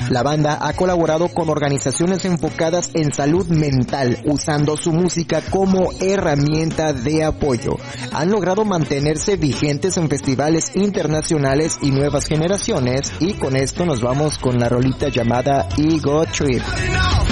La banda ha colaborado con organizaciones enfocadas en salud mental, usando su música como herramienta de apoyo. Han logrado mantenerse vigentes en festivales internacionales y nuevas generaciones, y con esto nos vamos con la rolita llamada Ego Trip.